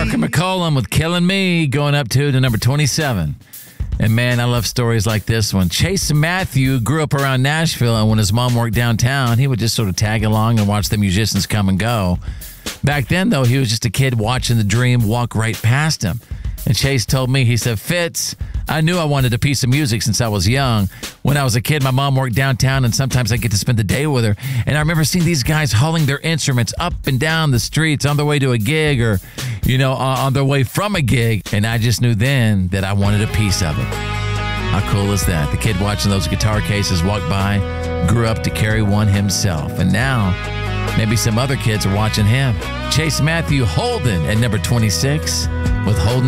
Walker McCollum with Killing Me going up to number 27. And man, I love stories like this one. Chase Matthew grew up around Nashville, and when his mom worked downtown, he would just sort of tag along and watch the musicians come and go. Back then, though, he was just a kid watching the dream walk right past him. And Chase told me, he said, Fitz, I knew I wanted a piece of music since I was young. When I was a kid, my mom worked downtown, and sometimes I get to spend the day with her. And I remember seeing these guys hauling their instruments up and down the streets on their way to a gig or, on their way from a gig. And I just knew then that I wanted a piece of it. How cool is that? The kid watching those guitar cases walk by grew up to carry one himself. And now, maybe some other kids are watching him. Chase Matthew Holden at number 26 with Holden.